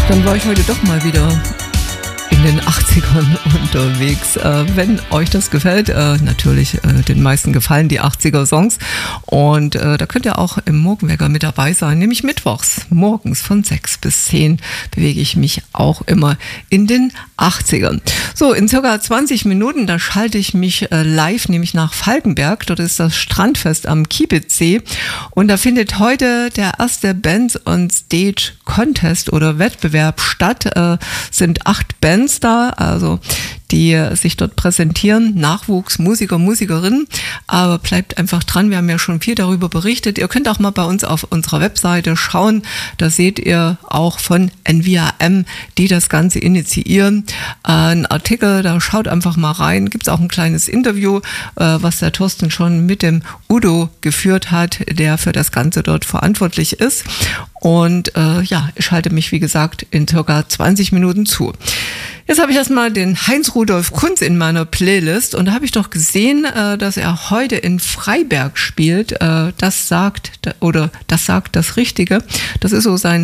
Dann war ich heute doch mal wieder in den 80ern unterwegs. Wenn euch das gefällt, natürlich den meisten gefallen die 80er-Songs. Und da könnt ihr auch im Morgenwecker mit dabei sein, nämlich mittwochs, morgens von 6 bis 10 bewege ich mich auch immer in den 80ern. So, in circa 20 Minuten, da schalte ich mich live, nämlich nach Falkenberg. Dort ist das Strandfest am Kiebitzsee. Und da findet heute der erste Bands on Stage Contest oder Wettbewerb statt. Sind 8 Bands da, also die sich dort präsentieren, Nachwuchsmusiker, Musikerinnen, aber bleibt einfach dran, wir haben ja schon viel darüber berichtet. Ihr könnt auch mal bei uns auf unserer Webseite schauen, da seht ihr auch von NVRM, die das Ganze initiieren, ein Artikel, da schaut einfach mal rein, gibt es auch ein kleines Interview, was der Thorsten schon mit dem Udo geführt hat, der für das Ganze dort verantwortlich ist. Und ich halte mich, wie gesagt, in circa 20 Minuten zu. Jetzt habe ich erstmal den Heinz-Rudolf Kunz in meiner Playlist und da habe ich doch gesehen, dass er heute in Freiberg spielt. Das sagt das Richtige. Das ist so sein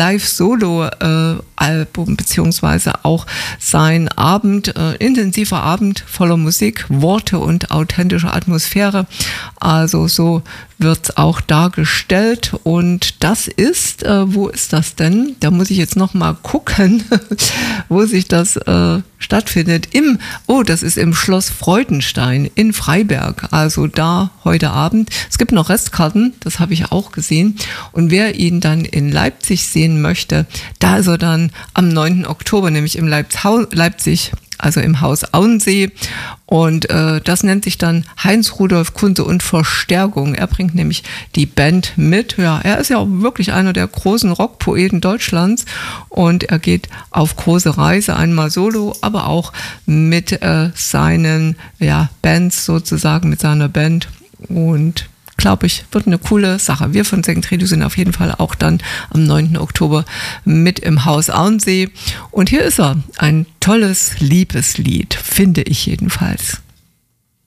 Live-Solo-Album beziehungsweise auch sein Abend, intensiver Abend voller Musik, Worte und authentische Atmosphäre. Also so wird auch dargestellt und das ist, wo ist das denn? Da muss ich jetzt noch mal gucken, wo sich das stattfindet. Das ist im Schloss Freudenstein in Freiberg, also da heute Abend. Es gibt noch Restkarten, das habe ich auch gesehen und wer ihn dann in Leipzig sehen möchte, da ist er dann am 9. Oktober, nämlich im Leipzig, also im Haus Auensee. Und das nennt sich dann Heinz-Rudolf Kunze und Verstärkung. Er bringt nämlich die Band mit. Ja, er ist ja auch wirklich einer der großen Rockpoeten Deutschlands und er geht auf große Reise, einmal solo, aber auch mit seinen Bands sozusagen, mit seiner Band. Und glaube ich, wird eine coole Sache. Wir von Second Radio sind auf jeden Fall auch dann am 9. Oktober mit im Haus Auensee. Und hier ist er, ein tolles Liebeslied, finde ich jedenfalls.